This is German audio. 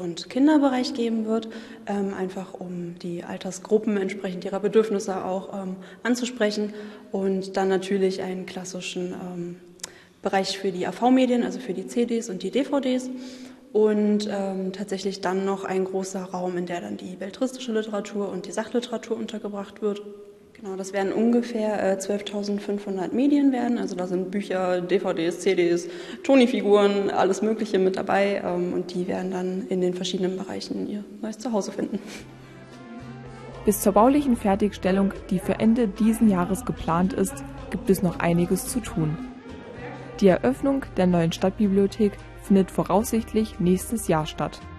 und Kinderbereich geben wird, einfach um die Altersgruppen entsprechend ihrer Bedürfnisse auch anzusprechen und dann natürlich einen klassischen Bereich für die AV-Medien, also für die CDs und die DVDs und tatsächlich dann noch ein großer Raum, in der dann die belletristische Literatur und die Sachliteratur untergebracht wird. Genau, das werden ungefähr 12.500 Medien werden, also da sind Bücher, DVDs, CDs, Tonifiguren, alles Mögliche mit dabei und die werden dann in den verschiedenen Bereichen ihr neues Zuhause finden. Bis zur baulichen Fertigstellung, die für Ende diesen Jahres geplant ist, gibt es noch einiges zu tun. Die Eröffnung der neuen Stadtbibliothek findet voraussichtlich nächstes Jahr statt.